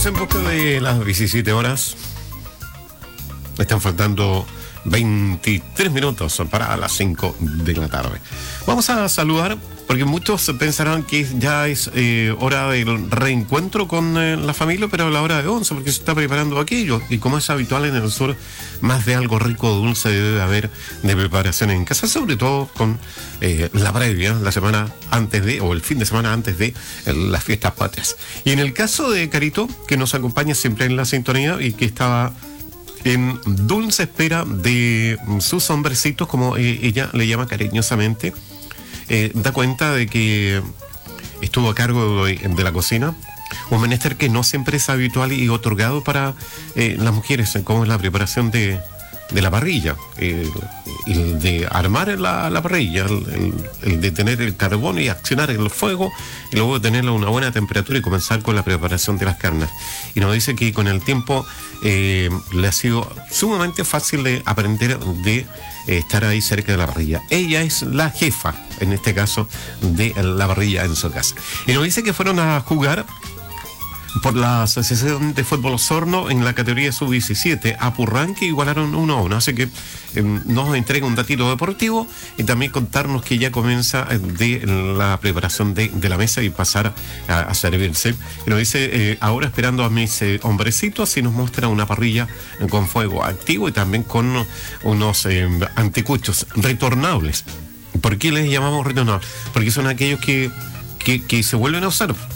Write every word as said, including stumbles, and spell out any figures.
Vamos en busca de las diecisiete horas. Están faltando veintitrés minutos para las cinco de la tarde. Vamos a saludar, porque muchos pensarán que ya es eh, hora del reencuentro con eh, la familia, pero a la hora de once, porque se está preparando aquello. Y como es habitual en el sur, más de algo rico o dulce debe haber de preparación en casa, sobre todo con eh, la previa, la semana antes de, o el fin de semana antes de eh, las fiestas patrias. Y en el caso de Carito, que nos acompaña siempre en la sintonía y que estaba en dulce espera de sus hombrecitos, como eh, ella le llama cariñosamente, eh, da cuenta de que estuvo a cargo de, de la cocina, un menester que no siempre es habitual y otorgado para eh, las mujeres, como es la preparación de, de la parrilla, eh, el de armar la, la parrilla, el, el, el de tener el carbón y accionar el fuego, y luego tenerlo a una buena temperatura y comenzar con la preparación de las carnes. Y nos dice que con el tiempo eh, le ha sido sumamente fácil de aprender de eh, estar ahí cerca de la parrilla. Ella es la jefa, en este caso, de la parrilla en su casa. Y nos dice que fueron a jugar por la Asociación de Fútbol Osorno en la categoría sub diecisiete a Purrán, que igualaron uno a uno. Así que eh, nos entrega un datito deportivo y también contarnos que ya comienza de la preparación de, de la mesa y pasar a, a servirse. Y nos dice, eh, ahora esperando a mis eh, hombrecitos, y nos muestra una parrilla con fuego activo y también con unos eh, anticuchos retornables. ¿Por qué les llamamos retornables? Porque son aquellos que, que, que se vuelven a usar.